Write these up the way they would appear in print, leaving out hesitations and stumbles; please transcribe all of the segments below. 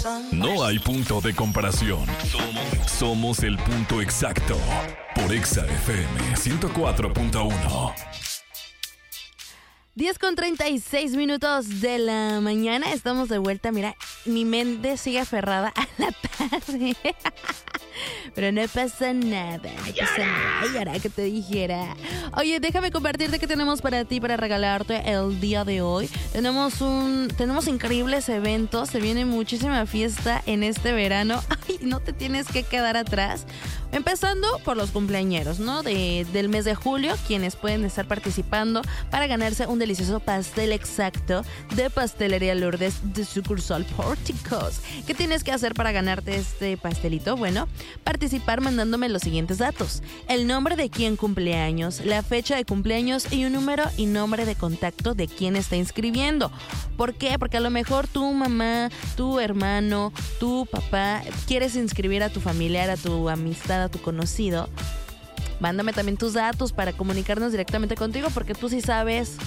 No hay punto de comparación. Somos el punto exacto. Por Exa FM 104.1. 10:36 de la mañana. Estamos de vuelta. Mira, mi mente sigue aferrada a la tarde. Pero no pasa nada. No pasa nada. Ay, ahora que te dijera. Oye, déjame compartirte que tenemos para ti, para regalarte el día de hoy. Tenemos increíbles eventos. Se viene muchísima fiesta en este verano. Ay, no te tienes que quedar atrás. Empezando por los cumpleañeros, ¿no? Del mes de julio, quienes pueden estar participando para ganarse un delicioso pastel exacto de Pastelería Lourdes de sucursal Pórticos. ¿Qué tienes que hacer para ganarte este pastelito? Bueno, participar mandándome los siguientes datos: el nombre de quien cumple años, la fecha de cumpleaños y un número y nombre de contacto de quien está inscribiendo. ¿Por qué? Porque a lo mejor tu mamá, tu hermano, tu papá quieres inscribir a tu familiar, a tu amistad, a tu conocido. Mándame también tus datos para comunicarnos directamente contigo, porque tú sí sabes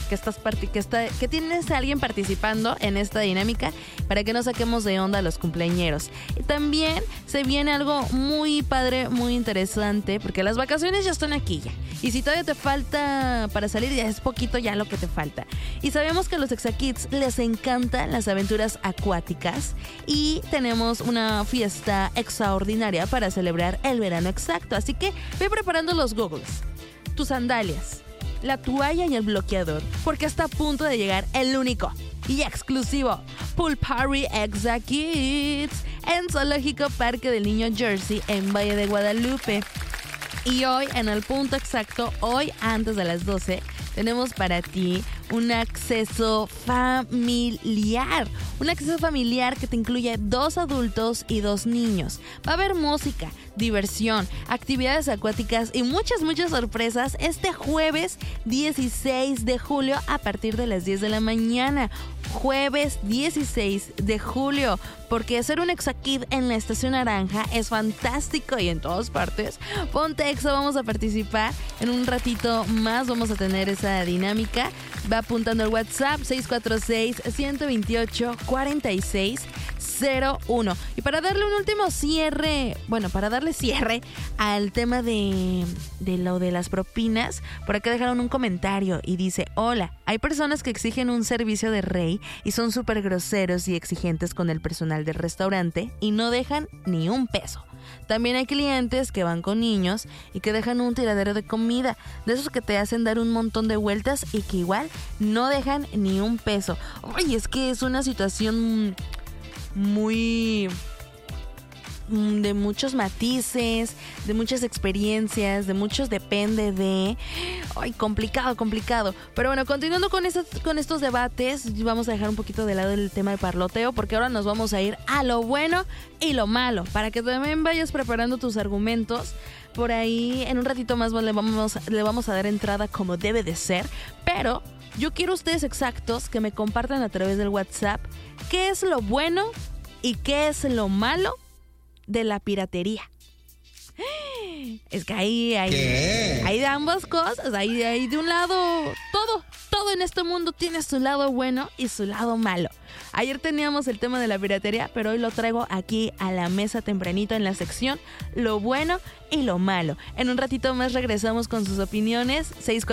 que tienes a alguien participando en esta dinámica, para que no saquemos de onda a los cumpleañeros. Y también se viene algo muy padre, muy interesante, porque las vacaciones ya están aquí ya. Y si todavía te falta para salir, ya es poquito ya lo que te falta. Y sabemos que a los Exakids les encantan las aventuras acuáticas y tenemos una fiesta extraordinaria para celebrar el verano exacto. Así que ve preparando los goggles, tus sandalias, la toalla y el bloqueador, porque está a punto de llegar el único y exclusivo Pool Party Exakids en Zoológico Parque del Niño Jersey en Valle de Guadalupe. Y hoy, en el punto exacto, hoy antes de las 12, tenemos para ti un acceso familiar. Un acceso familiar que te incluye 2 adultos y 2 niños. Va a haber música, diversión, actividades acuáticas y muchas sorpresas este jueves 16 de julio a partir de las 10 de la mañana. Jueves 16 de julio, porque ser un Exakid en la Estación Naranja es fantástico y en todas partes. Ponte Exa, vamos a participar. En un ratito más vamos a tener esa dinámica. Va apuntando el WhatsApp 646-128-4601. Y para darle un último cierre, para darle cierre al tema de lo de las propinas, por acá dejaron un comentario y dice: hola, hay personas que exigen un servicio de rey y son súper groseros y exigentes con el personal del restaurante y no dejan ni un peso. También hay clientes que van con niños y que dejan un tiradero de comida, de esos que te hacen dar un montón de vueltas y que igual no dejan ni un peso. Oye, es que es una situación muy de muchos matices, de muchas experiencias, de muchos depende de... Ay, complicado. Pero bueno, continuando con estos debates, vamos a dejar un poquito de lado el tema de parloteo, porque ahora nos vamos a ir a lo bueno y lo malo, para que también vayas preparando tus argumentos. Por ahí, en un ratito más le vamos a dar entrada como debe de ser, pero yo quiero ustedes exactos que me compartan a través del WhatsApp qué es lo bueno y qué es lo malo de la piratería. Es que hay de ambas cosas, hay de un lado, todo en este mundo tiene su lado bueno y su lado malo. Ayer teníamos el tema de la piratería, pero hoy lo traigo aquí a la mesa tempranito en la sección lo bueno y lo malo. En un ratito más regresamos con sus opiniones.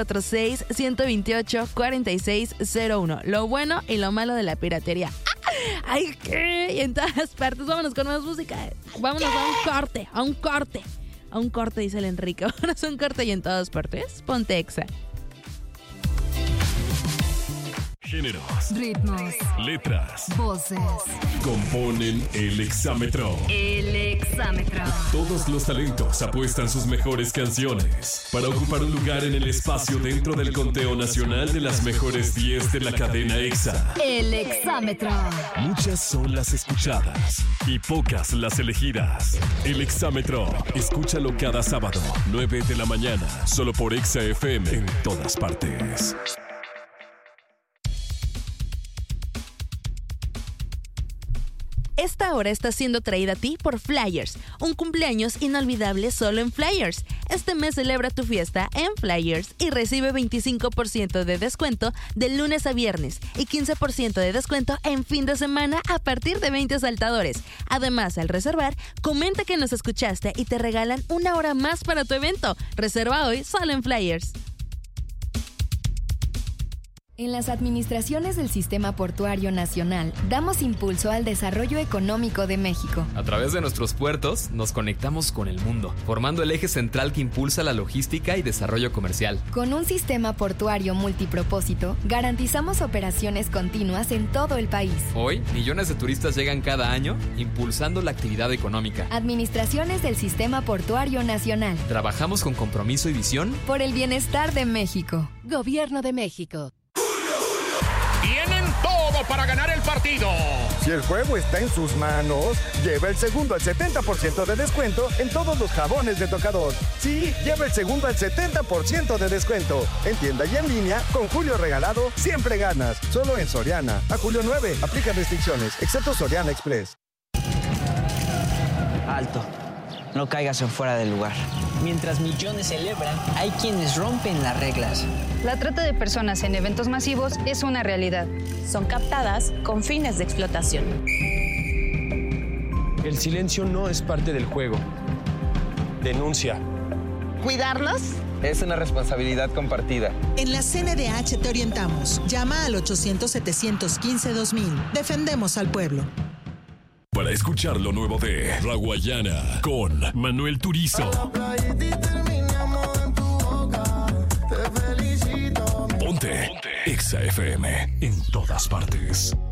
646-128-4601. Lo bueno y lo malo de la piratería. ¡Ay, qué! Y en todas partes. Vámonos con más música. Vámonos a un corte, dice el Enrique. Vámonos a un corte y en todas partes. Ponte Exa. Géneros, ritmos, letras, voces componen el Exámetro. El Exámetro. Todos los talentos apuestan sus mejores canciones para ocupar un lugar en el espacio dentro del conteo nacional de las mejores 10 de la cadena Exa. El Exámetro. Muchas son las escuchadas y pocas las elegidas. El Exámetro. Escúchalo cada sábado, 9 de la mañana, solo por Exa FM en todas partes. Esta hora está siendo traída a ti por Flyers, un cumpleaños inolvidable solo en Flyers. Este mes celebra tu fiesta en Flyers y recibe 25% de descuento de lunes a viernes y 15% de descuento en fin de semana a partir de 20 saltadores. Además, al reservar, comenta que nos escuchaste y te regalan una hora más para tu evento. Reserva hoy solo en Flyers. En las administraciones del Sistema Portuario Nacional, damos impulso al desarrollo económico de México. A través de nuestros puertos, nos conectamos con el mundo, formando el eje central que impulsa la logística y desarrollo comercial. Con un sistema portuario multipropósito, garantizamos operaciones continuas en todo el país. Hoy, millones de turistas llegan cada año, impulsando la actividad económica. Administraciones del Sistema Portuario Nacional. Trabajamos con compromiso y visión por el bienestar de México. Gobierno de México. Tienen todo para ganar el partido. Si el juego está en sus manos, lleva el segundo al 70% de descuento en todos los jabones de tocador. Sí, lleva el segundo al 70% de descuento. En tienda y en línea, con Julio Regalado, siempre ganas. Solo en Soriana. A julio 9, aplica restricciones, excepto Soriana Express. Alto. No caigas en fuera del lugar. Mientras millones celebran, hay quienes rompen las reglas. La trata de personas en eventos masivos es una realidad. Son captadas con fines de explotación. El silencio no es parte del juego. Denuncia. ¿Cuidarlos? Es una responsabilidad compartida. En la CNDH te orientamos. Llama al 800-715-2000. Defendemos al pueblo. Para escuchar lo nuevo de Raguayana con Manuel Turizo. Ponte Exa FM en todas partes.